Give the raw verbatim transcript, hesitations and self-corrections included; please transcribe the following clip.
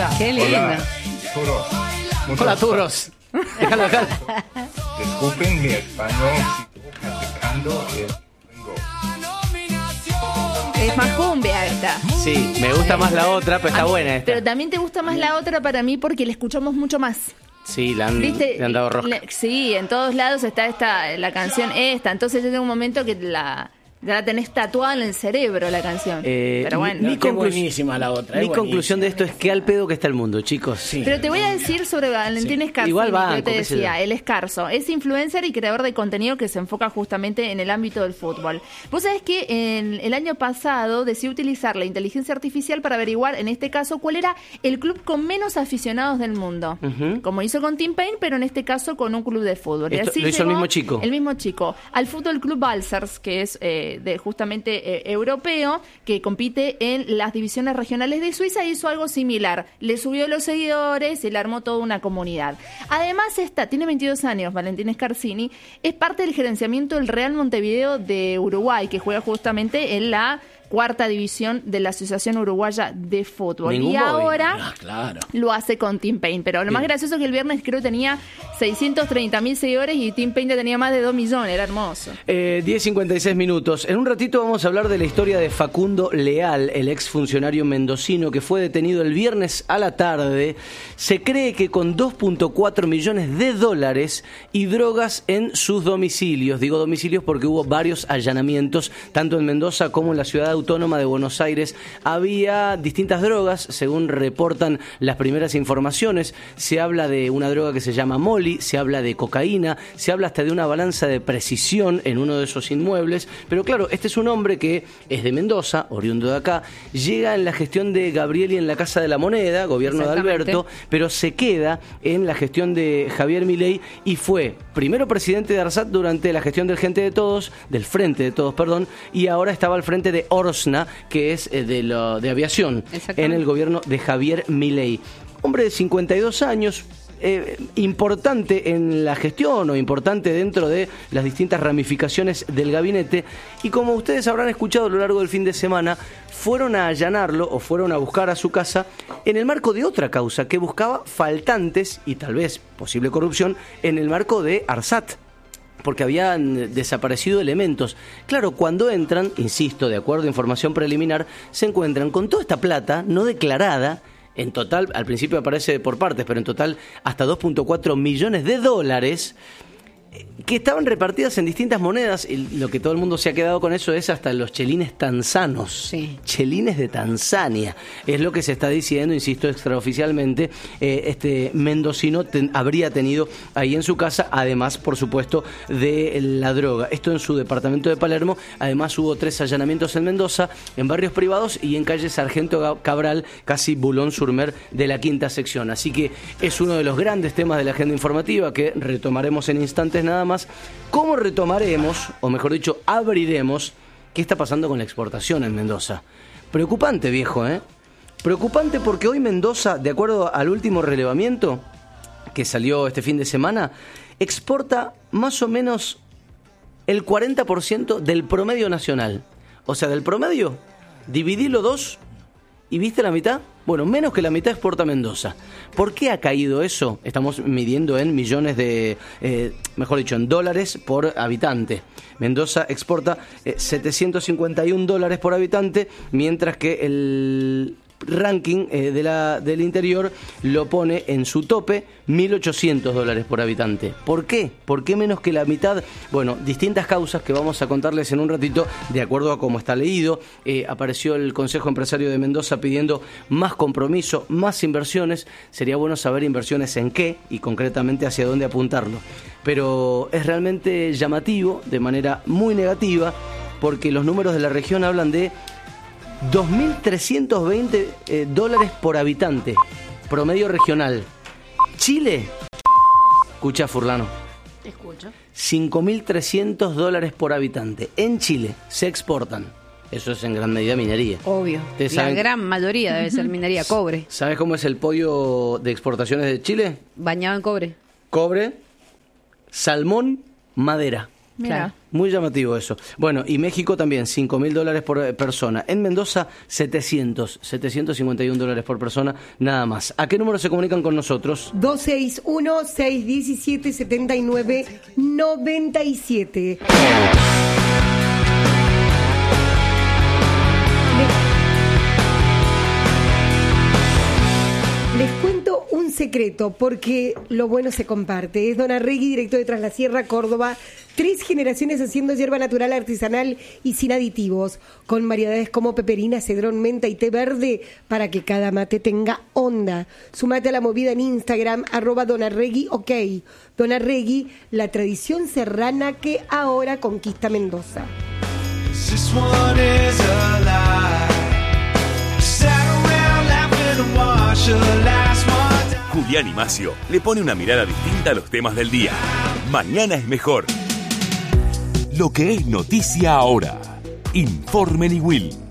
Hola. Qué lindo. Hola, Turros. Muchas Hola, Turros. Déjalo, déjalo. Disculpen mi español, si estoy practicando el gringo. Es más cumbia esta. Sí, me gusta más la otra, pero está A mí- buena esta. Pero también te gusta más la otra para mí porque la escuchamos mucho más. Sí, la han, ¿Viste? le han dado rosca. Le- sí, en todos lados está esta la canción esta. Entonces llega un momento que la, ya la tenés tatuada en el cerebro la canción. Eh, Pero bueno. mi, Mi conclu- buenísima la otra. mi es conclusión de esto buenísima. es que al pedo que está el mundo, chicos. Sí. Pero te voy a decir sobre Valentín Sí. Escarzini, Igual banco, que yo te qué sé decía, yo. el Escarzo. Es influencer y creador de contenido que se enfoca justamente en el ámbito del fútbol. Vos sabés que en el año pasado decidió utilizar la inteligencia artificial para averiguar, en este caso, cuál era el club con menos aficionados del mundo. Ujú. Como hizo con Tim Payne, pero en este caso con un club de fútbol. Y Esto así lo hizo el llegó mismo chico. El mismo chico. Al Fútbol Club Balsars, que es eh, de justamente eh, europeo, que compite en las divisiones regionales de Suiza, hizo algo similar. Le subió los seguidores y le armó toda una comunidad. Además, está, tiene veintidós años, Valentín Escarzini, es parte del gerenciamiento del Real Montevideo de Uruguay, que juega justamente en la cuarta división de la Asociación Uruguaya de Fútbol. Ningún y móvil. ahora Ah, claro. lo hace con Tim Payne. Pero lo más Bien. gracioso es que el viernes creo que tenía seiscientos treinta mil seguidores y Tim Payne tenía más de dos millones. Era hermoso. Eh, diez cincuenta y seis minutos. En un ratito vamos a hablar de la historia de Facundo Leal, el ex funcionario mendocino que fue detenido el viernes a la tarde. Se cree que con dos punto cuatro millones de dólares y drogas en sus domicilios. Digo domicilios porque hubo varios allanamientos, tanto en Mendoza como en la ciudad autónoma de Buenos Aires. Había distintas drogas, según reportan las primeras informaciones. Se habla de una droga que se llama Molly, se habla de cocaína, se habla hasta de una balanza de precisión en uno de esos inmuebles. Pero claro, este es un hombre que es de Mendoza, oriundo de acá, llega en la gestión de Gabrieli en la Casa de la Moneda, gobierno de Exactamente. Alberto, pero se queda en la gestión de Javier Milei y fue primero presidente de ARSAT durante la gestión del Gente de Todos, del Frente de Todos, perdón, y ahora estaba al frente de Orsna, que es eh, de, lo, de aviación, Exactamente. en el gobierno de Javier Milei. Hombre de cincuenta y dos años, eh, importante en la gestión o importante dentro de las distintas ramificaciones del gabinete, y como ustedes habrán escuchado a lo largo del fin de semana, fueron a allanarlo o fueron a buscar a su casa en el marco de otra causa que buscaba faltantes y tal vez posible corrupción en el marco de ARSAT, porque habían desaparecido elementos. Claro, cuando entran, insisto, de acuerdo a información preliminar, se encuentran con toda esta plata no declarada. En total, al principio aparece por partes, pero en total hasta dos punto cuatro millones de dólares que estaban repartidas en distintas monedas. Y lo que todo el mundo se ha quedado con eso es hasta los chelines tanzanos. Sí. Chelines de Tanzania. Es lo que se está diciendo, insisto, extraoficialmente. Eh, este mendocino ten, habría tenido ahí en su casa, además, por supuesto, de la droga. Esto en su departamento de Palermo. Además, hubo tres allanamientos en Mendoza, en barrios privados y en calle Sargento Cabral, casi Boulogne-sur-Mer de la quinta sección. Así que es uno de los grandes temas de la agenda informativa que retomaremos en instantes nada más. ¿Cómo retomaremos, o mejor dicho, abriremos, qué está pasando con la exportación en Mendoza? Preocupante, viejo, ¿eh? Preocupante porque hoy Mendoza, de acuerdo al último relevamiento que salió este fin de semana, exporta más o menos el cuarenta por ciento del promedio nacional. O sea, del promedio, dividilo dos y ¿viste la mitad? Bueno, menos que la mitad exporta Mendoza. ¿Por qué ha caído eso? Estamos midiendo en millones de, eh, mejor dicho, en dólares por habitante. Mendoza exporta eh, setecientos cincuenta y un dólares por habitante, mientras que el ranking eh, de la, del interior lo pone en su tope mil ochocientos dólares por habitante. ¿Por qué? ¿Por qué menos que la mitad? Bueno, distintas causas que vamos a contarles en un ratito, de acuerdo a cómo está leído. Eh, apareció el Consejo Empresario de Mendoza pidiendo más compromiso, más inversiones. Sería bueno saber inversiones en qué y concretamente hacia dónde apuntarlo. Pero es realmente llamativo, de manera muy negativa, porque los números de la región hablan de dos mil trescientos veinte eh, dólares por habitante, promedio regional. Chile, escucha Furlano, Te escucho. cinco mil trescientos dólares por habitante. En Chile se exportan. Eso es en gran medida minería. Obvio. ¿Ustedes La saben- gran mayoría debe ser minería, cobre. ¿Sabes cómo es el podio de exportaciones de Chile? Bañado en cobre. Cobre, salmón, madera. Mira. Claro. Muy llamativo eso. Bueno, y México también, cinco mil dólares por persona. En Mendoza, setecientos, setecientos cincuenta y uno dólares por persona, nada más. ¿A qué número se comunican con nosotros? dos seis uno, seis uno siete, siete nueve nueve siete. Les cuento un secreto, porque lo bueno se comparte. Es Don Arregui, directo de Tras la Sierra, Córdoba. Tres generaciones haciendo hierba natural, artesanal y sin aditivos, con variedades como peperina, cedrón, menta y té verde, para que cada mate tenga onda. Sumate a la movida en Instagram, arroba Don Arregui, ok. Don Arregui, la tradición serrana que ahora conquista Mendoza. This one is a lie. Sat around laughing and watched the last one die. Julián y Macio le pone una mirada distinta a los temas del día. Mañana es mejor. Lo que es noticia ahora. Informe Niwil.